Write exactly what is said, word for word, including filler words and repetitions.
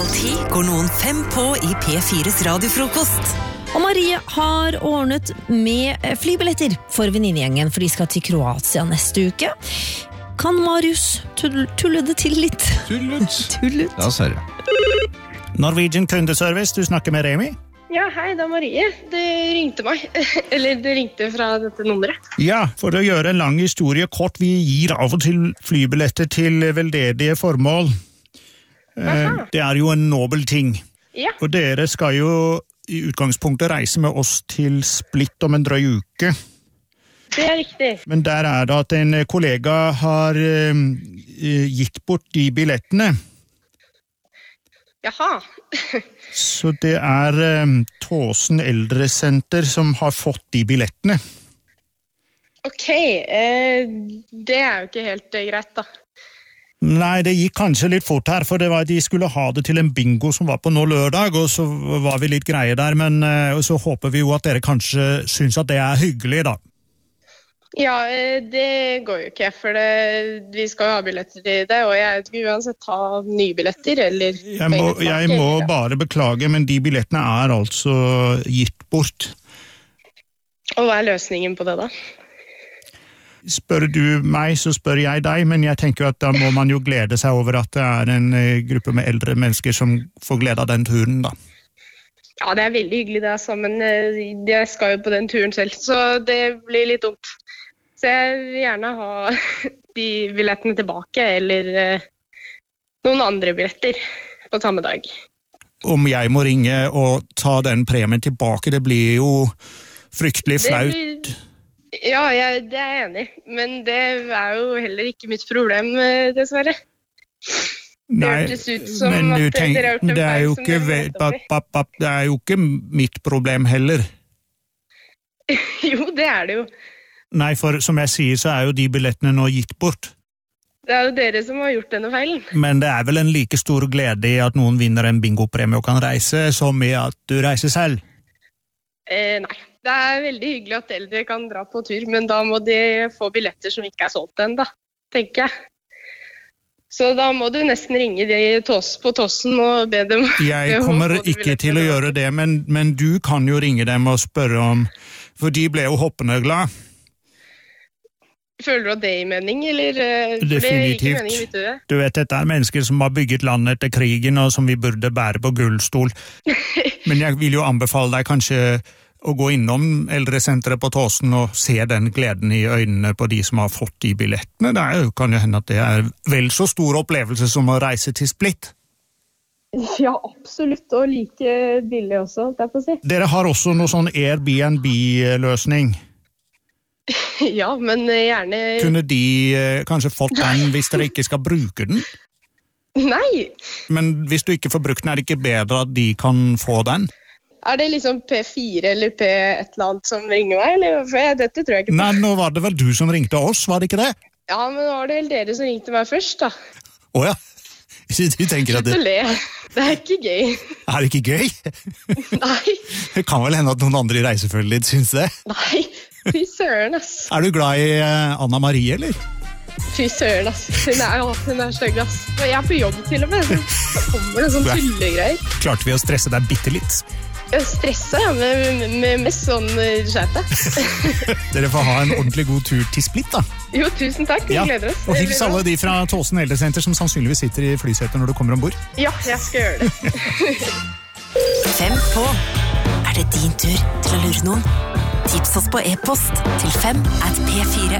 Ti går noen fem på i P fires radiofrokost. Og Marie har ordnet med flybilletter for venninnegjengen, for de skal til Kroatia neste uke. Kan Marius tull tulle det til litt? Tullet? Tullet. Ja, ser jeg. Norwegian kundeservice, du snakker med Remi? Ja, hei, det er Marie. Det ringte meg. Eller det ringte fra dette nummeret. Ja, for å gjøre en lang historie kort, vi gir av og til flybilletter til veldedige formål. Aha. Det er jo en nobel ting. Ja. Og dere skal jo i utgangspunktet reise med oss til Split om en drøy uke. Det er riktig. Men der er det at en kollega har uh, gitt bort de billettene. Jaha. Så det er um, Tåsen Eldresenter som har fått de billettene. Ok, eh, det er jo ikke helt eh, greit da. Nei, det gikk kanskje litt fort her, for det var, de skulle ha det til en bingo som var på nå lørdag, og så var vi litt greie der, men uh, så håper vi jo at dere kanskje synes at det er hyggelig da. Ja, eh, det går jo ikke, for det, vi skal jo ha billetter til det, og jeg skal uansett ha nye billetter, eller... Jeg må, jeg må bare beklage, men de billettene er altså gitt bort. Og hva er løsningen på det da? Spør du meg, så spør jeg deg, men jeg tenker at da må man jo glede seg over at det er en gruppe med eldre mennesker som får glede av den turen da. Ja, det er veldig hyggelig det, altså, men jeg skal jo på den turen selv, så det blir litt dumt. Så jeg vil gjerne ha de billettene tilbake, eller eh, noen andre billetter på samme dag. Om jeg må ringe og ta den premien tilbake, det blir jo fryktelig flaut. Blir, ja, jeg, det er jeg enig i, men det er jo heller ikke mitt problem, dessverre. Nei, det hørtes ut som men at du tenk, dere har gjort en det er feil jo som ikke, dere ve- måtte opp i. pap, pap, det er jo ikke mitt problem heller. Jo, det er det jo. Nei, for som jeg sier, så er jo de billettene nå gitt bort. Det er jo dere som har gjort denne feilen. Men det er vel en like stor glede i at noen vinner en bingopremie og kan reise, som i at du reiser selv? Eh, nei, det er veldig hyggelig at eldre kan dra på tur, men da må de få billetter som ikke er solgt ennå, tenker jeg. Så da må du nesten ringe de tås på Tåsen og be dem... Jeg kommer ikke til å gjøre det, men, men du kan jo ringe dem og spørre om, for de ble jo hoppende glad. Føler du at det er i mening, eller? For Definitivt. det er ikke mening, vet du det? Du vet, dette er mennesker som har bygget landet etter krigen, og som vi burde bære på gullstol. Men jeg vil jo anbefale deg kanskje å gå innom eldresenteret på Tåsen og se den gleden i øynene på de som har fått de billettene. Det er, kan jo hende at det er vel så stor opplevelse som å reise til Split. Ja, absolutt, og like billig også, det er på å si. Dere har også noe sånn Airbnb-løsning. Ja, men gjerne... Kunne de eh, kanskje fått den hvis dere ikke skal bruke den? Nei! Men hvis du ikke får brukt den, er det ikke bedre at de kan få den? Er det liksom P fire eller P et eller annet som ringer meg, eller? For jeg, dette tror jeg ikke på. Nei, nå var det vel du som ringte oss, var det ikke det? Ja, men nå var det vel dere som ringte meg først, da. Åja, du tenker at det... Slutt å le. Det er ikke gøy. Er det ikke gøy? Nei. Det kan vel hende at noen andre i reisefølget ditt synes det? Nei, fy søren, ass. Er du glad i eh, Anna Marie, eller? Fy søren, ass. Hun er, hun er støgg, ass. Og jeg er på jobb til og med, så kommer det sånn tullegreier. Klarte vi å stresse deg bitte litt? Jeg stresser, ja, med, med mest sånn skjerte. Dere får ha en ordentlig god tur til Split, da. Jo, tusen takk, vi Ja, gleder oss. og hils alle de fra Tåsen Eldresenter som sannsynligvis sitter i flysetet når du kommer ombord. Ja, jeg skal gjøre det. Fem på. Er det din tur til å lure noen? Tips oss på e-post til fem at p fire